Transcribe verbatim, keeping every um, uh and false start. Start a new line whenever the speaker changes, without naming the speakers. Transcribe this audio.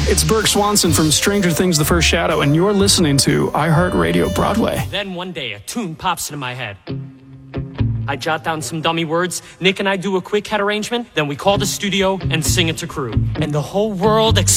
It's Burke Swanson from Stranger Things The First Shadow, and you're listening to iHeartRadio Broadway.
Then one day, a tune pops into my head. I jot down some dummy words, Nick and I do a quick head arrangement, then we call the studio and sing it to crew. And the whole world